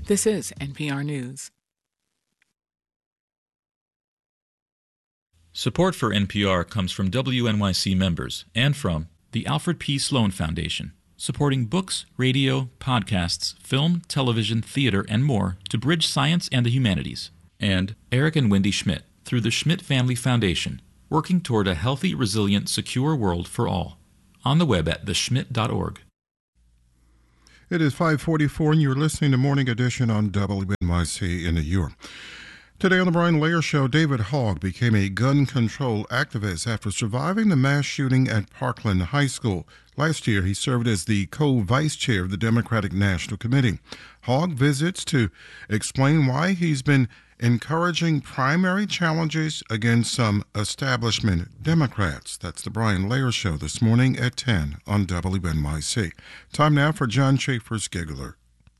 This is NPR News. Support for NPR comes from WNYC members and from the Alfred P. Sloan Foundation, supporting books, radio, podcasts, film, television, theater, and more to bridge science and the humanities. And Eric and Wendy Schmidt through the Schmidt Family Foundation, working toward a healthy, resilient, secure world for all. On the web at theschmidt.org. It is 5:44 and you're listening to Morning Edition on WNYC in New York. Today on the Brian Lair Show, David Hogg became a gun control activist after surviving the mass shooting at Parkland High School. Last year, he served as the co-vice chair of the Democratic National Committee. Hogg visits to explain why he's been encouraging primary challenges against some establishment Democrats. That's the Brian Lair Show this morning at 10 on WNYC. Time now for John Schaefer's Giggler.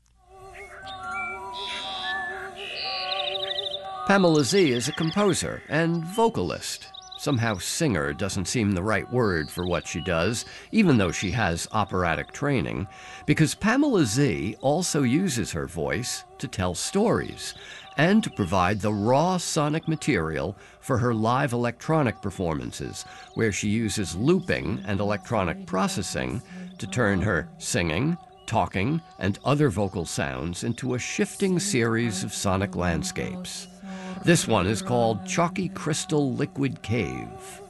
Pamela Z is a composer and vocalist. Somehow singer doesn't seem the right word for what she does, even though she has operatic training, because Pamela Z also uses her voice to tell stories and to provide the raw sonic material for her live electronic performances, where she uses looping and electronic processing to turn her singing, talking, and other vocal sounds into a shifting series of sonic landscapes. This one is called Chalky Crystal Liquid Cave.